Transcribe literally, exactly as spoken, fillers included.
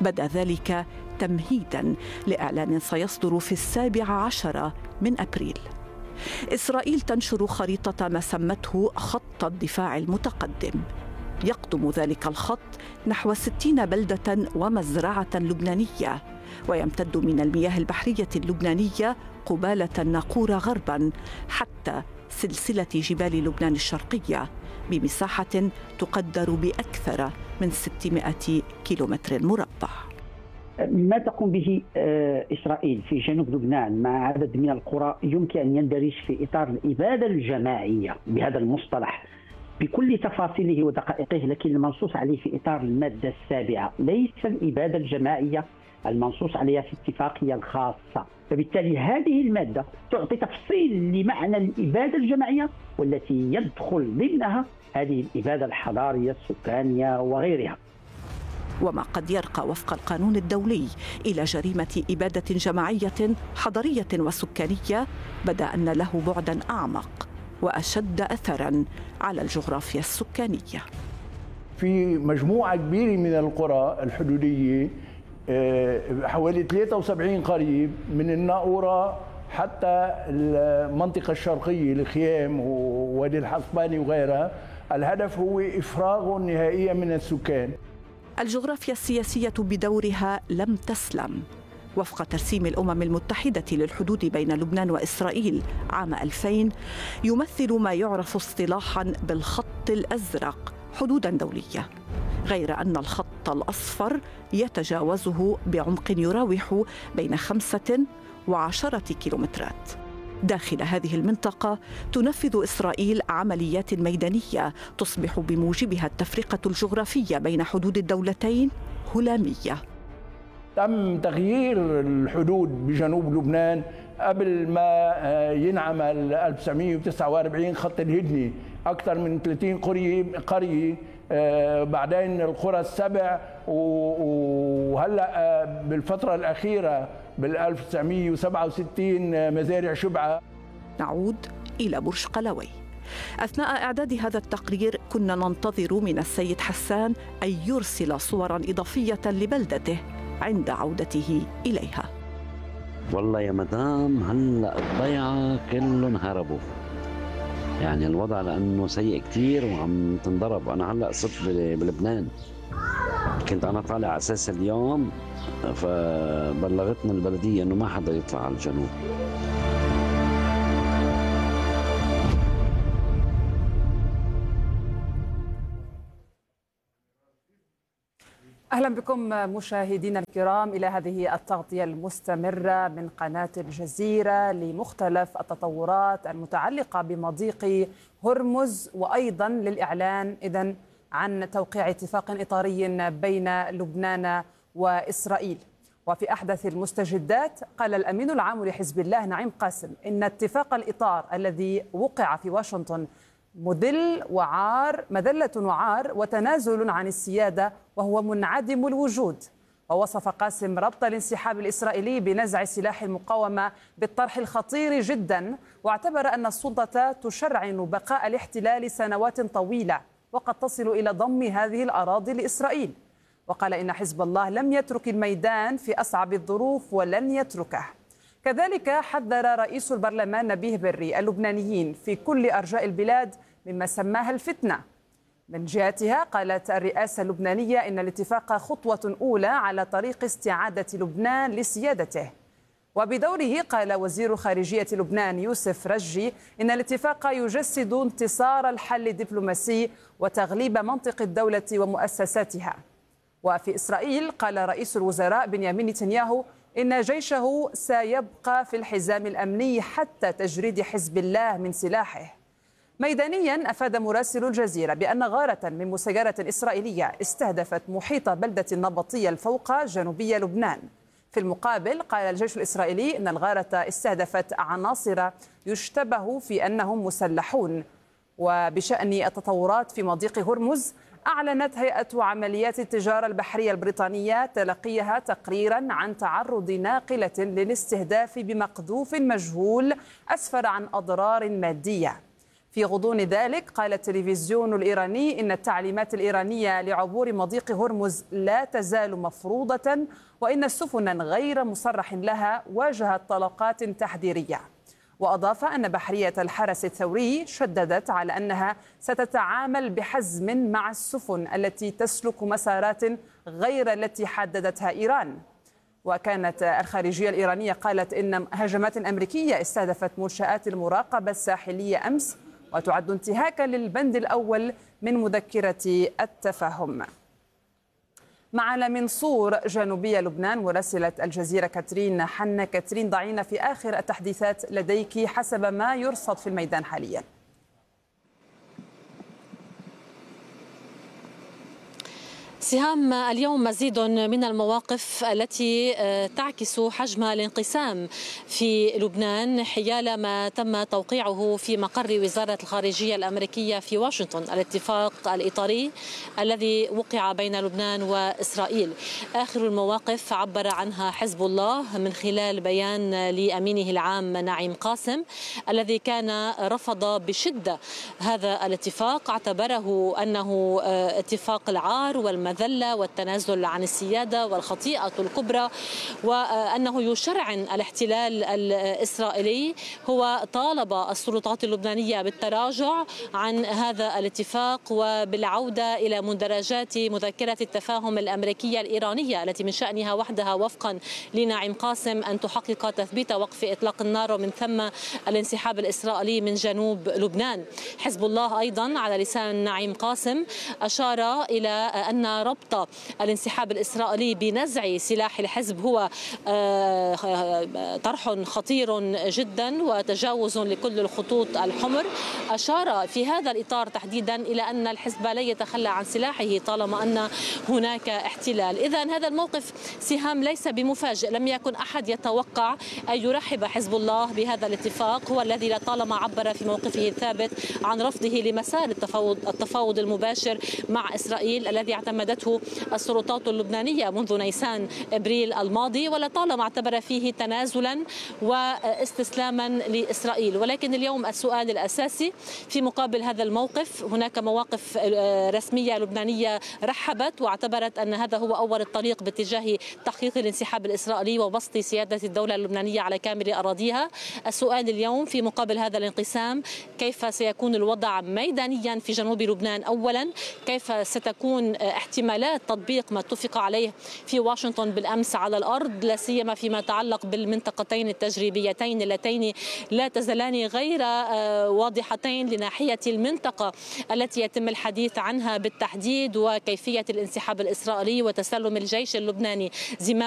بدا ذلك تمهيداً لإعلان سيصدر في السابع عشر من أبريل. إسرائيل تنشر خريطة ما سمته خط الدفاع المتقدم، يقطم ذلك الخط نحو ستين بلدة ومزرعة لبنانية، ويمتد من المياه البحرية اللبنانية قبالة الناقورة غرباً حتى سلسلة جبال لبنان الشرقية بمساحة تقدر بأكثر من ستمائة كيلومتر مربع. ما تقوم به إسرائيل في جنوب لبنان مع عدد من القرى يمكن أن يندرج في إطار الإبادة الجماعية بهذا المصطلح بكل تفاصيله ودقائقه، لكن المنصوص عليه في إطار المادة السابعة ليس الإبادة الجماعية المنصوص عليها في الاتفاقية الخاصة. فبالتالي هذه المادة تعطي تفصيل لمعنى الإبادة الجماعية والتي يدخل ضمنها هذه الإبادة الحضارية السكانية وغيرها، وما قد يرقى وفق القانون الدولي إلى جريمة إبادة جماعية حضرية وسكانية بدا أن له بعداً أعمق وأشد أثراً على الجغرافيا السكانية. في مجموعة كبيرة من القرى الحدودية حوالي ثلاثة وسبعين قرية من الناقورة حتى المنطقة الشرقية الخيام ووادي الحصباني وغيرها، الهدف هو إفراغ نهائي من السكان. الجغرافيا السياسية بدورها لم تسلم. وفق ترسيم الأمم المتحدة للحدود بين لبنان وإسرائيل عام ألفين، يمثل ما يعرف اصطلاحاً بالخط الأزرق حدوداً دولية، غير أن الخط الأصفر يتجاوزه بعمق يراوح بين خمسة وعشرة كيلومترات. داخل هذه المنطقة تنفذ إسرائيل عمليات ميدانية تصبح بموجبها التفرقة الجغرافية بين حدود الدولتين هلامية. تم تغيير الحدود بجنوب لبنان قبل ما ينعمل ألف وتسعمائة وتسعة وأربعين خط الهدنة، أكثر من ثلاثين قرية قرية، بعدين القرى السبع، وهلأ بالفترة الأخيرة بال ألف وتسعمائة وسبعة وستين مزارع شبعة. نعود إلى برج قلاوي. أثناء إعداد هذا التقرير كنا ننتظر من السيد حسان أن يرسل صوراً إضافية لبلدته عند عودته إليها. والله يا مدام هلأ الضيعة كلهم هربوا، يعني الوضع لأنه سيء كتير وعم تنضرب. أنا هلأ صرت بلبنان، كنت أنا طالع على أساس اليوم، فبلغتنا البلدية أنه ما حدا يطلع على الجنوب. أهلا بكم مشاهدينا الكرام إلى هذه التغطية المستمرة من قناة الجزيرة لمختلف التطورات المتعلقة بمضيق هرمز، وأيضا للإعلان إذن عن توقيع اتفاق إطاري بين لبنان وإسرائيل. وفي أحدث المستجدات قال الأمين العام لحزب الله نعيم قاسم إن اتفاق الإطار الذي وقع في واشنطن مذل وعار مذلة وعار وتنازل عن السيادة وهو منعدم الوجود. ووصف قاسم ربط الانسحاب الإسرائيلي بنزع سلاح المقاومة بالطرح الخطير جدا، واعتبر أن السلطة تشرعن بقاء الاحتلال سنوات طويلة وقد تصل إلى ضم هذه الأراضي لإسرائيل. وقال إن حزب الله لم يترك الميدان في أصعب الظروف ولن يتركه. كذلك حذر رئيس البرلمان نبيه بري اللبنانيين في كل أرجاء البلاد مما سماها الفتنة. من جهتها قالت الرئاسة اللبنانية إن الاتفاق خطوة أولى على طريق استعادة لبنان لسيادته. وبدوره قال وزير خارجية لبنان يوسف رجي إن الاتفاق يجسد انتصار الحل الدبلوماسي وتغليب منطق الدولة ومؤسساتها. وفي إسرائيل قال رئيس الوزراء بنيامين نتنياهو إن جيشه سيبقى في الحزام الأمني حتى تجريد حزب الله من سلاحه. ميدانيا أفاد مراسل الجزيرة بأن غارة من مسيرة إسرائيلية استهدفت محيط بلدة النبطية الفوقى جنوبي لبنان. في المقابل قال الجيش الإسرائيلي إن الغارة استهدفت عناصر يشتبه في أنهم مسلحون. وبشأن التطورات في مضيق هرمز، أعلنت هيئة عمليات التجارة البحرية البريطانية تلقيها تقريرا عن تعرض ناقلة للاستهداف بمقذوف مجهول أسفر عن أضرار مادية. في غضون ذلك قال التلفزيون الإيراني إن التعليمات الإيرانية لعبور مضيق هرمز لا تزال مفروضة، وإن سفنا غير مصرح لها واجهت طلقات تحذيرية. وأضاف أن بحرية الحرس الثوري شددت على أنها ستتعامل بحزم مع السفن التي تسلك مسارات غير التي حددتها إيران. وكانت الخارجية الإيرانية قالت إن هجمات أمريكية استهدفت منشآت المراقبة الساحلية أمس، وتعد انتهاكا للبند الأول من مذكرة التفاهم. معنا من صور جنوبية لبنان مراسلة الجزيرة كاترين حنا. كاترين، ضعينا في آخر التحديثات لديك حسب ما يرصد في الميدان حاليا. سهام، اليوم مزيد من المواقف التي تعكس حجم الانقسام في لبنان حيال ما تم توقيعه في مقر وزارة الخارجية الأمريكية في واشنطن، الاتفاق الإطاري الذي وقع بين لبنان وإسرائيل. آخر المواقف عبر عنها حزب الله من خلال بيان لأمينه العام نعيم قاسم، الذي كان رفض بشدة هذا الاتفاق، اعتبره أنه اتفاق العار والمذلة والتنازل عن السيادة والخطيئة الكبرى، وأنه يشرعن الاحتلال الإسرائيلي. هو طالب السلطات اللبنانية بالتراجع عن هذا الاتفاق وبالعودة إلى مندرجات مذكرة التفاهم الأمريكية الإيرانية التي من شأنها وحدها وفقا لنعيم قاسم أن تحقق تثبيت وقف إطلاق النار ومن ثم الانسحاب الإسرائيلي من جنوب لبنان. حزب الله أيضا على لسان نعيم قاسم أشار إلى أن ربط الانسحاب الإسرائيلي بنزع سلاح الحزب هو طرح خطير جدا وتجاوز لكل الخطوط الحمر. أشار في هذا الإطار تحديدا إلى أن الحزب لا يتخلى عن سلاحه طالما أن هناك احتلال. إذن هذا الموقف سهام ليس بمفاجئ، لم يكن أحد يتوقع أن يرحب حزب الله بهذا الاتفاق، هو الذي لطالما عبر في موقفه الثابت عن رفضه لمسار التفاوض التفاوض المباشر مع إسرائيل الذي اعتمدته السلطات اللبنانية منذ نيسان ابريل الماضي، ولطالما اعتبر فيه تنازلا واستسلاما لإسرائيل. ولكن اليوم السؤال الأساسي في مقابل هذا الموقف، هناك مواقف رسمية لبنانية رحبت واعتبرت أن هذا هو أول الطريق باتجاه تحقيق الانسحاب الإسرائيلي وبسط سيادة الدولة اللبنانية على كامل أراضيها. السؤال اليوم في مقابل هذا الانقسام، كيف سيكون الوضع ميدانيا في جنوب لبنان أولا؟ كيف ستكون احتمالات تطبيق ما اتفق عليه في واشنطن بالأمس على الأرض، لا سيما فيما يتعلق بالمنطقتين التجريبيتين اللتين لا تزالان غير واضحتين لناحية المنطقة التي يتم الحديث عنها بالتحديد، وكيفية الانسحاب الإسرائيلي وتسلم الجيش اللبناني زمام